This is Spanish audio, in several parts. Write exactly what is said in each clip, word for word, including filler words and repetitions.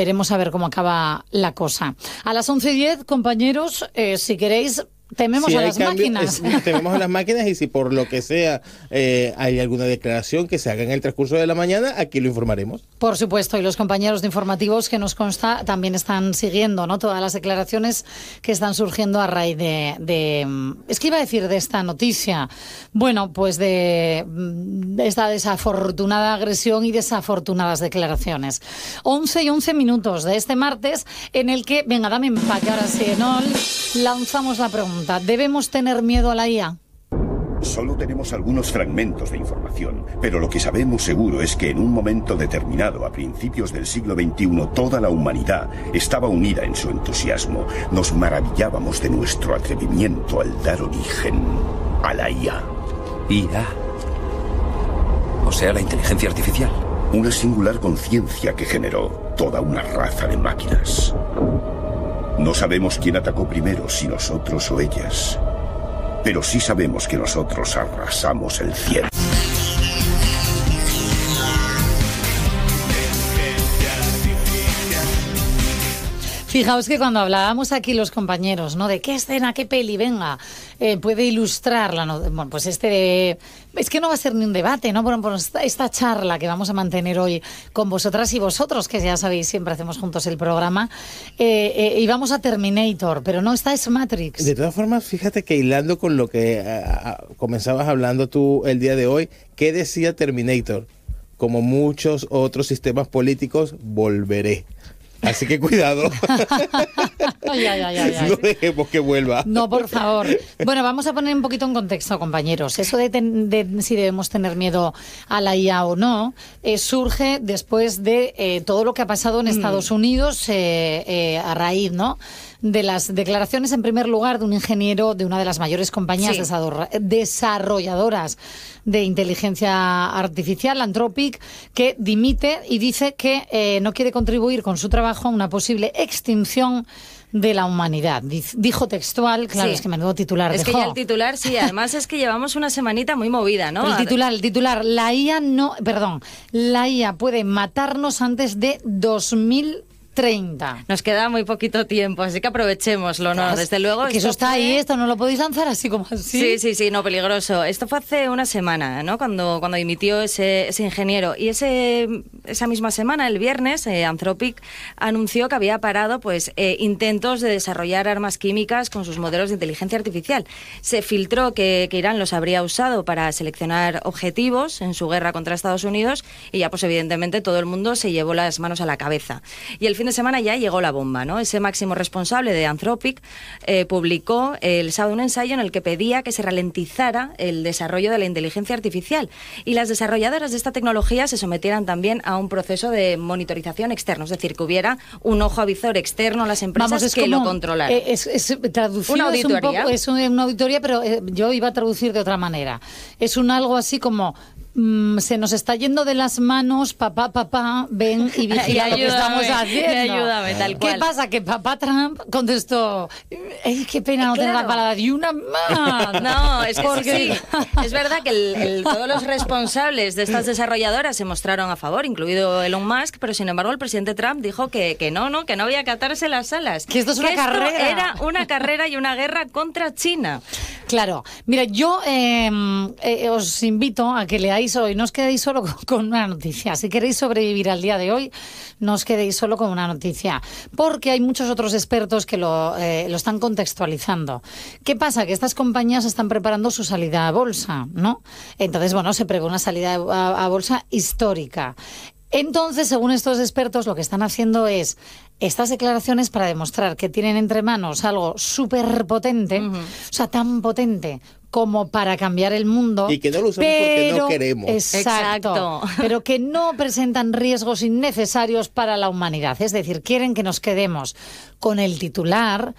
veremos a ver cómo acaba la cosa. A las once y diez, compañeros, eh, si queréis... Tememos si a las cambio, máquinas. Es, tememos a las máquinas y si por lo que sea eh, hay alguna declaración que se haga en el transcurso de la mañana, aquí lo informaremos. Por supuesto, y los compañeros de informativos que nos consta también están siguiendo, ¿no?, todas las declaraciones que están surgiendo a raíz de, de... Es que iba a decir de esta noticia. Bueno, pues de, de esta desafortunada agresión y desafortunadas declaraciones. once y once minutos de este martes en el que, venga, dame empaque ahora sí, ¿no? Lanzamos la pregunta. ¿Debemos tener miedo a la I A? Solo tenemos algunos fragmentos de información, pero lo que sabemos seguro es que en un momento determinado, a principios del siglo veintiuno, toda la humanidad estaba unida en su entusiasmo. Nos maravillábamos de nuestro atrevimiento al dar origen a la I A. I A. O sea, la inteligencia artificial. Una singular conciencia que generó toda una raza de máquinas. No sabemos quién atacó primero, si nosotros o ellas. Pero sí sabemos que nosotros arrasamos el cielo. Fijaos que cuando hablábamos aquí los compañeros, ¿no?, de qué escena, qué peli, venga, eh, puede ilustrarla, ¿no? Bueno, pues este de... Es que no va a ser ni un debate, ¿no? Bueno, pues esta, esta charla que vamos a mantener hoy con vosotras y vosotros, que ya sabéis, siempre hacemos juntos el programa, eh, eh, y vamos a Terminator, pero no, esta es Matrix. De todas formas, fíjate que hilando con lo que uh, comenzabas hablando tú el día de hoy, ¿qué decía Terminator? Como muchos otros sistemas políticos, volveré. Así que cuidado. Ay, ay, ay, ay, ay. No dejemos que vuelva. No, por favor. Bueno, vamos a poner un poquito en contexto, compañeros. Eso de, ten, de si debemos tener miedo a la I A o no, eh, surge después de eh, todo lo que ha pasado en Estados Unidos eh, eh, a raíz, ¿no?, de las declaraciones, en primer lugar, de un ingeniero de una de las mayores compañías sí. desarrolladoras de inteligencia artificial, Anthropic, que dimite y dice que eh, no quiere contribuir con su trabajo a una posible extinción de la humanidad. Dijo textual, claro, sí. Es que menudo titular Es dejó. que ya el titular, sí, además es que llevamos una semanita muy movida, ¿no? El titular, el titular, la I A no, perdón, la I A puede matarnos antes de dos mil treinta. Nos queda muy poquito tiempo, así que aprovechémoslo, ¿no? Desde luego. Que eso está fue... ahí, esto no lo podéis lanzar así como así. Sí, sí, sí, no, peligroso. Esto fue hace una semana, ¿no? Cuando, cuando dimitió ese, ese ingeniero. Y ese, esa misma semana, el viernes, eh, Anthropic anunció que había parado pues eh, intentos de desarrollar armas químicas con sus modelos de inteligencia artificial. Se filtró que, que Irán los habría usado para seleccionar objetivos en su guerra contra Estados Unidos y ya, pues evidentemente, todo el mundo se llevó las manos a la cabeza. Y el fin de semana ya llegó la bomba, ¿no? Ese máximo responsable de Anthropic eh, publicó el sábado un ensayo en el que pedía que se ralentizara el desarrollo de la inteligencia artificial y las desarrolladoras de esta tecnología se sometieran también a un proceso de monitorización externo, es decir, que hubiera un ojo avisor externo a las empresas Vamos, es que como, lo controlaran. Eh, es, es, traducido una auditoría. Es, un poco, es una auditoría, pero eh, yo iba a traducir de otra manera. Es un algo así como... Mm, se nos está yendo de las manos, papá, papá, ven y vigila lo que estamos haciendo. Ayúdame, tal cual. ¿Qué pasa? Que papá Trump contestó, ¡ay, qué pena no claro. tener la palabra de una más! No, es que Porque... sí. Es verdad que el, el, todos los responsables de estas desarrolladoras se mostraron a favor, incluido Elon Musk, pero sin embargo el presidente Trump dijo que, que no, no, que no había que atarse las alas. Que esto es una que carrera. Esto era una carrera y una guerra contra China. Claro. Mira, yo eh, eh, os invito a que leáis hoy, no os quedéis solo con, con una noticia. Si queréis sobrevivir al día de hoy, no os quedéis solo con una noticia, porque hay muchos otros expertos que lo, eh, lo están contextualizando. ¿Qué pasa? Que estas compañías están preparando su salida a bolsa, ¿no? Entonces, bueno, se prevé una salida a, a bolsa histórica. Entonces, según estos expertos, lo que están haciendo es estas declaraciones para demostrar que tienen entre manos algo súper potente, uh-huh. o sea, tan potente como para cambiar el mundo. Y que no lo usamos pero, porque no queremos. Exacto, exacto. Pero que no presentan riesgos innecesarios para la humanidad. Es decir, quieren que nos quedemos con el titular.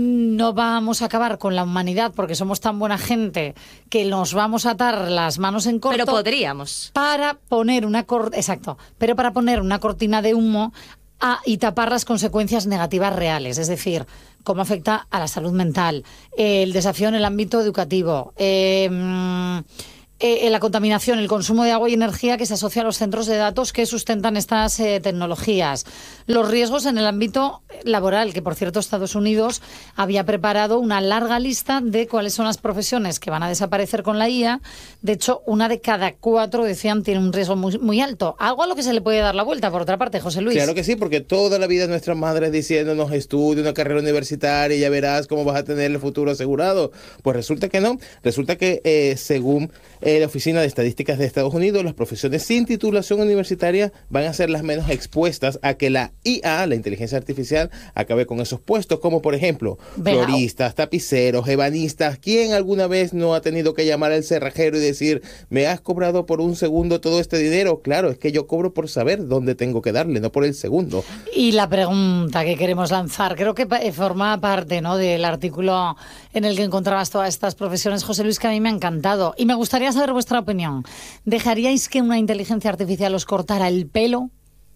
No vamos a acabar con la humanidad porque somos tan buena gente que nos vamos a atar las manos en corto. Pero podríamos. Para poner una cor- exacto, pero para poner una cortina de humo a, y tapar las consecuencias negativas reales. Es decir, cómo afecta a la salud mental, el desafío en el ámbito educativo, eh, eh, la contaminación, el consumo de agua y energía que se asocia a los centros de datos que sustentan estas eh, tecnologías. Los riesgos en el ámbito laboral, que por cierto Estados Unidos había preparado una larga lista de cuáles son las profesiones que van a desaparecer con la I A. De hecho, una de cada cuatro, decían, tiene un riesgo muy, muy alto. Algo a lo que se le puede dar la vuelta, por otra parte, José Luis. Claro que sí, porque toda la vida nuestras madres diciéndonos estudia una carrera universitaria y ya verás cómo vas a tener el futuro asegurado. Pues resulta que no. Resulta que eh, según eh, la Oficina de Estadísticas de Estados Unidos, las profesiones sin titulación universitaria van a ser las menos expuestas a que la I A, la inteligencia artificial, acabe con esos puestos, como por ejemplo, Venga. floristas, tapiceros, ebanistas. ¿Quién alguna vez no ha tenido que llamar al cerrajero y decir, me has cobrado por un segundo todo este dinero? Claro, es que yo cobro por saber dónde tengo que darle, no por el segundo. Y la pregunta que queremos lanzar, creo que forma parte, ¿no?, del artículo en el que encontrabas todas estas profesiones, José Luis, que a mí me ha encantado. Y me gustaría saber vuestra opinión. ¿Dejaríais que una inteligencia artificial os cortara el pelo?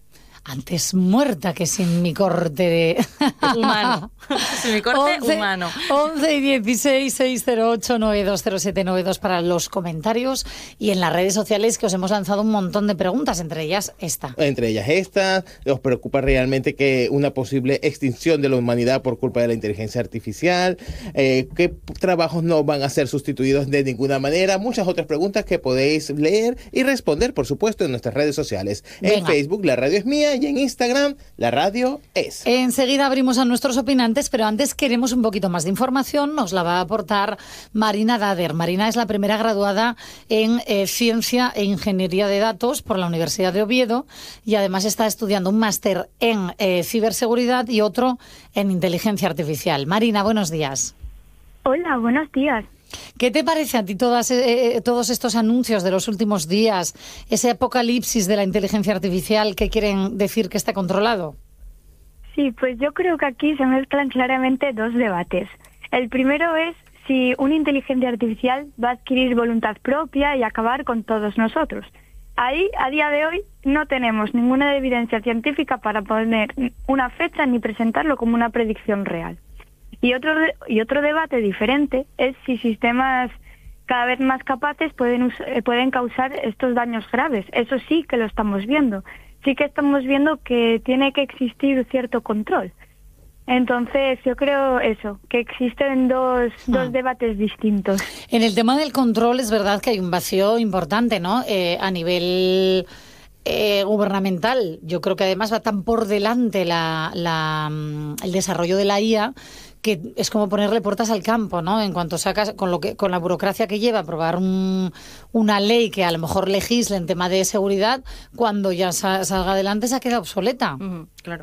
Antes muerta que sin mi corte de... Humano. Sin mi corte once, humano. once y dieciséis, seis cero ocho, nueve dos cero siete nueve dos para los comentarios, y en las redes sociales que os hemos lanzado un montón de preguntas, entre ellas esta. Entre ellas esta, ¿os preocupa realmente que una posible extinción de la humanidad por culpa de la inteligencia artificial? Eh, ¿Qué trabajos no van a ser sustituidos de ninguna manera? Muchas otras preguntas que podéis leer y responder, por supuesto, en nuestras redes sociales. Venga. En Facebook, La Radio es Mía, y en Instagram, La Radio es. Enseguida abrimos a nuestros opinantes, pero antes queremos un poquito más de información. Nos la va a aportar Marina Dader. Marina es la primera graduada en eh, Ciencia e Ingeniería de Datos por la Universidad de Oviedo, y además está estudiando un máster en eh, ciberseguridad y otro en inteligencia artificial. Marina, buenos días. Hola, buenos días. ¿Qué te parece a ti todas, eh, todos estos anuncios de los últimos días, ese apocalipsis de la inteligencia artificial que quieren decir que está controlado? Sí, pues yo creo que aquí se mezclan claramente dos debates. El primero es si una inteligencia artificial va a adquirir voluntad propia y acabar con todos nosotros. Ahí, a día de hoy, no tenemos ninguna evidencia científica para poner una fecha ni presentarlo como una predicción real. Y otro, de, y otro debate diferente es si sistemas cada vez más capaces pueden, us, eh, pueden causar estos daños graves. Eso sí que lo estamos viendo. Sí que estamos viendo que tiene que existir cierto control. Entonces, yo creo eso, que existen dos, ah. dos debates distintos. En el tema del control es verdad que hay un vacío importante, ¿no? Eh, a nivel... Eh, gubernamental. Yo creo que además va tan por delante la, la, el desarrollo de la I A que es como ponerle puertas al campo, ¿no? En cuanto sacas, con lo que con la burocracia que lleva aprobar un, una ley que a lo mejor legisle en tema de seguridad, cuando ya sa, salga adelante se ha quedado obsoleta. Uh-huh, claro.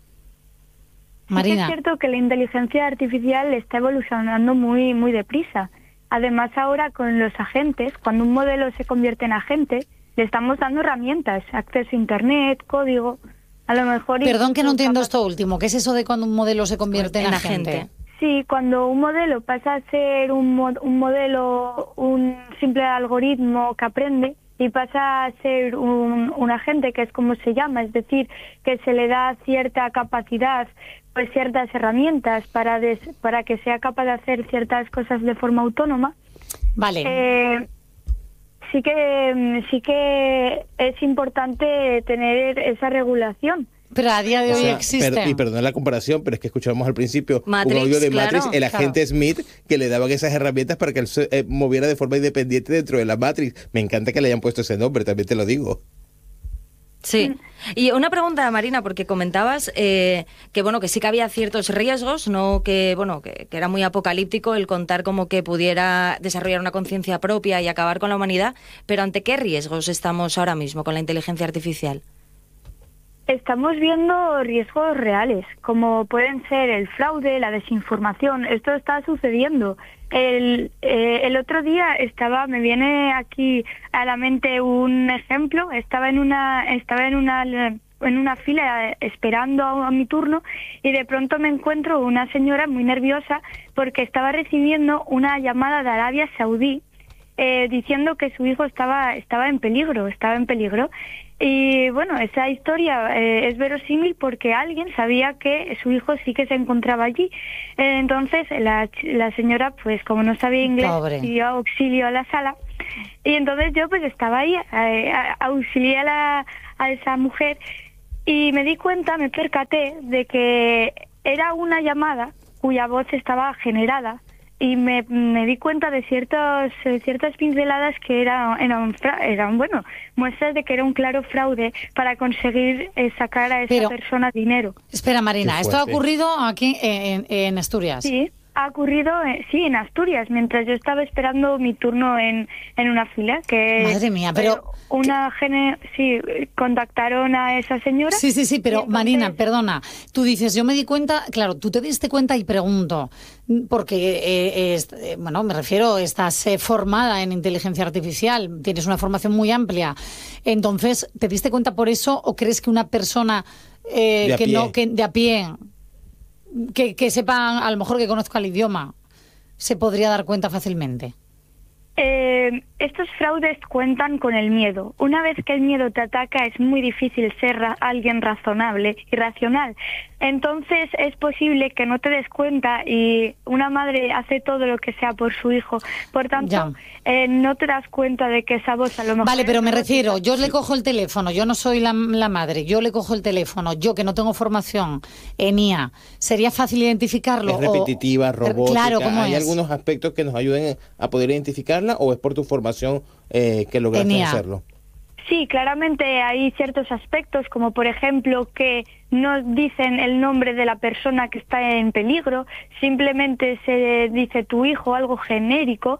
Marina. Sí, es cierto que la inteligencia artificial está evolucionando muy, muy deprisa. Además, ahora con los agentes, cuando un modelo se convierte en agente, le estamos dando herramientas, acceso a Internet, código, a lo mejor... Perdón que no entiendo esto último. ¿Qué es eso de cuando un modelo se convierte en, en agente? agente? Sí, cuando un modelo pasa a ser un, mo- un modelo, un simple algoritmo que aprende y pasa a ser un, un agente, que es como se llama, es decir, que se le da cierta capacidad, pues ciertas herramientas para, des- para que sea capaz de hacer ciertas cosas de forma autónoma. Vale. Eh, sí que sí que es importante tener esa regulación. Pero a día de hoy o sea, existe. Per, y perdón la comparación, pero es que escuchábamos al principio Matrix, un audio de claro, Matrix, el agente claro. Smith, que le daban esas herramientas para que él se eh, moviera de forma independiente dentro de la Matrix. Me encanta que le hayan puesto ese nombre, también te lo digo. Sí. Y una pregunta, Marina, porque comentabas eh, que bueno que sí que había ciertos riesgos, no que bueno que, que era muy apocalíptico el contar como que pudiera desarrollar una conciencia propia y acabar con la humanidad, pero ¿ante qué riesgos estamos ahora mismo con la inteligencia artificial? Estamos viendo riesgos reales, como pueden ser el fraude, la desinformación. Esto está sucediendo. El, eh, el otro día estaba, me viene aquí a la mente un ejemplo. Estaba en una, estaba en una, en una fila esperando a, a mi turno y de pronto me encuentro una señora muy nerviosa porque estaba recibiendo una llamada de Arabia Saudí eh, diciendo que su hijo estaba, estaba en peligro, estaba en peligro. Y bueno, esa historia eh, es verosímil porque alguien sabía que su hijo sí que se encontraba allí. Eh, entonces la, la señora, pues como no sabía inglés, Pobre. pidió auxilio a la sala Y entonces yo pues estaba ahí, eh, auxilié a, la, a esa mujer y me di cuenta, me percaté de que era una llamada cuya voz estaba generada y me, me di cuenta de ciertos, ciertas pinceladas que eran, eran, eran, bueno, muestras de que era un claro fraude para conseguir eh, sacar a esa Pero, persona dinero. Espera, Marina, ¿esto ha ocurrido aquí en, en Asturias? Sí. Ha ocurrido, eh, sí, en Asturias, mientras yo estaba esperando mi turno en, en una fila. Que Madre mía, pero... Una gene, sí, contactaron a esa señora. Sí, sí, sí, pero entonces... Marina, perdona, tú dices, yo me di cuenta, claro, tú te diste cuenta y pregunto, porque, eh, es, eh, bueno, me refiero, estás eh, formada en inteligencia artificial, tienes una formación muy amplia, entonces, ¿te diste cuenta por eso o crees que una persona eh, que no, que de a pie... Que, que sepan, a lo mejor que conozca el idioma, se podría dar cuenta fácilmente? Eh, estos fraudes cuentan con el miedo. Una vez que el miedo te ataca es muy difícil ser ra- alguien razonable y racional. Entonces es posible que no te des cuenta y una madre hace todo lo que sea por su hijo. Por tanto, eh, no te das cuenta de que esa voz a lo mejor... Vale, pero me refiero, yo le cojo el teléfono, yo no soy la, la madre, yo le cojo el teléfono, yo que no tengo formación en I A, ¿sería fácil identificarlo? Es repetitiva, o, robótica, claro, ¿cómo ¿hay es? algunos aspectos que nos ayuden a poder identificarla o es por tu formación eh, que lograste hacerlo? Sí, claramente hay ciertos aspectos, como por ejemplo que no dicen el nombre de la persona que está en peligro, simplemente se dice tu hijo, algo genérico,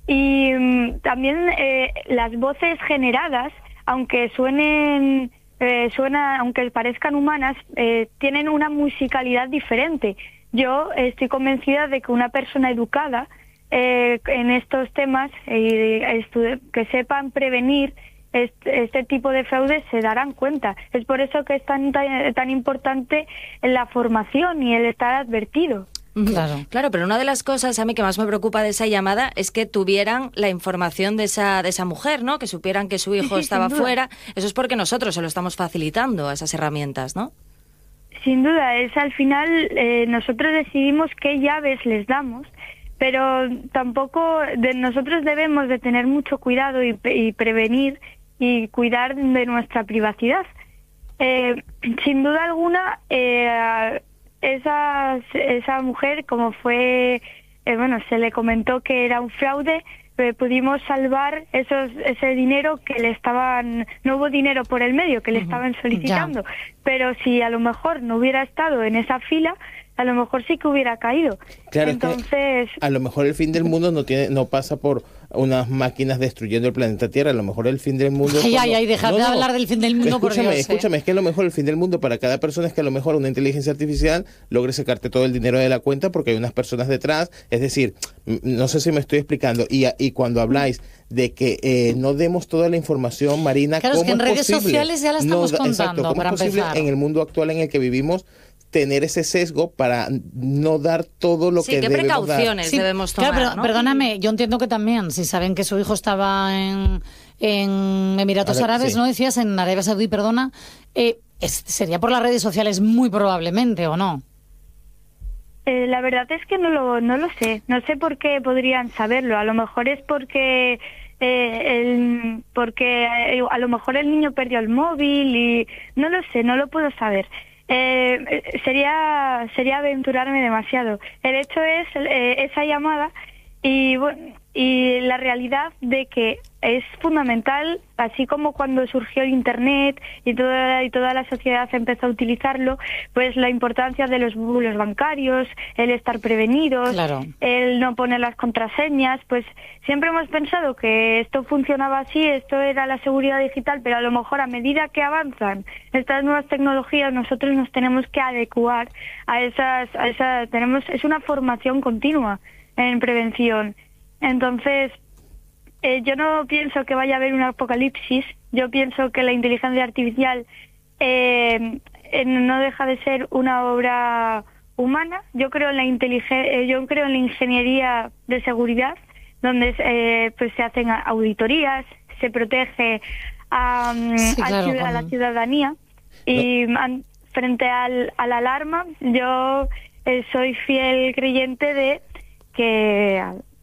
y um, también eh, las voces generadas, aunque suenen, eh, suena, aunque parezcan humanas, eh, tienen una musicalidad diferente. Yo estoy convencida de que una persona educada eh, en estos temas, eh, que sepan prevenir Este, este tipo de fraudes, se darán cuenta. Es por eso que es tan, tan, tan importante la formación y el estar advertido. Claro. Claro, pero una de las cosas a mí que más me preocupa de esa llamada es que tuvieran la información de esa de esa mujer, ¿no? Que supieran que su hijo sí, estaba fuera. Eso es porque nosotros se lo estamos facilitando a esas herramientas, ¿no? Sin duda, es al final eh, nosotros decidimos qué llaves les damos, pero tampoco de, nosotros debemos de tener mucho cuidado y, y prevenir y cuidar de nuestra privacidad. Eh, sin duda alguna, eh, esa, esa mujer, como fue, eh, bueno, se le comentó que era un fraude, eh, pudimos salvar esos, ese dinero que le estaban, no hubo dinero por el medio que le estaban solicitando, ya. Pero si a lo mejor no hubiera estado en esa fila, a lo mejor sí que hubiera caído. Claro, entonces a lo mejor el fin del mundo no tiene, no pasa por unas máquinas destruyendo el planeta Tierra. A lo mejor el fin del mundo... Ay, cuando... ay, ay, dejad no, de hablar del fin del mundo, escúchame, por Dios, escúchame, ¿eh? Es que a lo mejor el fin del mundo para cada persona es que a lo mejor una inteligencia artificial logre sacarte todo el dinero de la cuenta porque hay unas personas detrás. Es decir, no sé si me estoy explicando. Y, y cuando habláis de que eh, no demos toda la información, Marina, claro, ¿cómo es que en es redes posible? sociales ya la estamos no, contando, exacto, ¿cómo para es posible empezar? En el mundo actual en el que vivimos tener ese sesgo para no dar todo lo sí, que ¿qué debemos dar? precauciones Sí, debemos tomar? Claro, pero ¿no? perdóname, yo entiendo que también, si saben que su hijo estaba en, en Emiratos Ahora, Árabes, sí. ¿no decías? En Arabia Saudí, perdona, eh, es, sería por las redes sociales muy probablemente, ¿o no? Eh, la verdad es que no lo, no lo sé. No sé por qué podrían saberlo. A lo mejor es porque... Eh, el, porque eh, a lo mejor el niño perdió el móvil y no lo sé, no lo puedo saber. Eh, sería sería aventurarme demasiado. El hecho es eh, esa llamada y bueno, y la realidad de que es fundamental, así como cuando surgió el Internet y toda, y toda la sociedad empezó a utilizarlo, pues la importancia de los bulos bancarios, el estar prevenidos, claro. el no poner las contraseñas, pues siempre hemos pensado que esto funcionaba así, esto era la seguridad digital, pero a lo mejor a medida que avanzan estas nuevas tecnologías nosotros nos tenemos que adecuar a esas, a esas tenemos, es una formación continua en prevención. Entonces, Eh, yo no pienso que vaya a haber un apocalipsis. Yo pienso que la inteligencia artificial eh, eh, no deja de ser una obra humana. Yo creo en la inteligen- eh, yo creo en la ingeniería de seguridad, donde eh, pues se hacen auditorías, se protege a, sí, a, claro, ciudad, a la ciudadanía y no. an, frente al, a la alarma. Yo eh, soy fiel creyente de que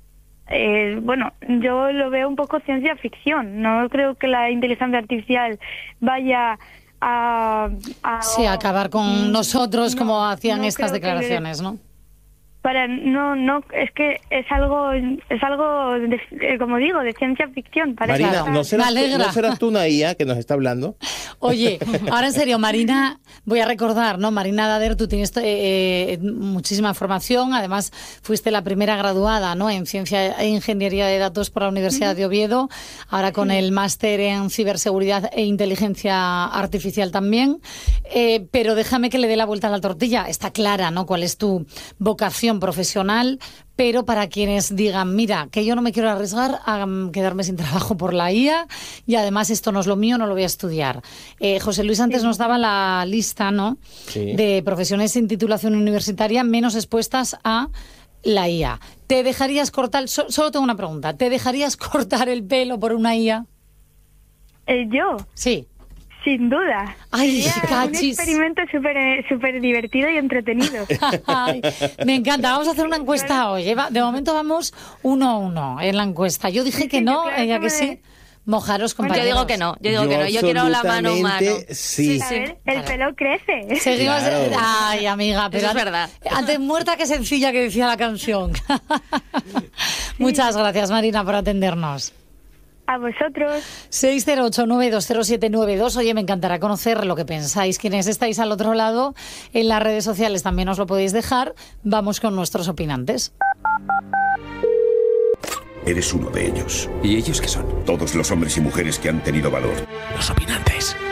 eh, bueno, yo lo veo un poco ciencia ficción. No creo que la inteligencia artificial vaya a... a sí, a acabar con nosotros, no, como hacían no estas declaraciones, le... ¿no? Para, no, no, es que es algo, es algo, de, eh, como digo, de ciencia ficción. Parece. Marina, ¿no serás, tú, ¿no serás tú una I A que nos está hablando? Oye, ahora en serio, Marina, voy a recordar, ¿no? Marina Dader, tú tienes eh, muchísima formación, además fuiste la primera graduada, ¿no? En Ciencia e Ingeniería de Datos por la Universidad de Oviedo, ahora con el máster en Ciberseguridad e Inteligencia Artificial también, eh, pero déjame que le dé la vuelta a la tortilla. Está clara, ¿no? ¿Cuál es tu vocación profesional? Pero para quienes digan, mira, que yo no me quiero arriesgar a quedarme sin trabajo por la I A y además esto no es lo mío, no lo voy a estudiar. Eh, José Luis antes sí. nos daba la lista, ¿no? Sí. De profesiones sin titulación universitaria menos expuestas a la I A. ¿Te dejarías cortar, so, solo tengo una pregunta, ¿te dejarías cortar el pelo por una I A? Eh, ¿Yo? Sí. Sin duda. Ay, Sería un experimento súper súper divertido y entretenido. Ay, me encanta. Vamos a hacer una encuesta hoy. De momento vamos uno a uno en la encuesta. Yo dije sí, que sí, no, claro, ella que, que sí. Mojaros, compañeros. Yo digo que no, yo digo yo que no. Yo quiero la mano humana. Sí. A ver, el pelo crece. Seguimos. Claro. Ay, amiga, pero eso es verdad. Antes muerta que sencilla, que decía la canción. Sí. Muchas gracias, Marina, por atendernos. A vosotros. seis cero ocho, nueve dos cero siete nueve dos. Oye, me encantará conocer lo que pensáis. Quienes estáis al otro lado, en las redes sociales también os lo podéis dejar. Vamos con nuestros opinantes. Eres uno de ellos. ¿Y ellos qué son? Todos los hombres y mujeres que han tenido valor. Los opinantes.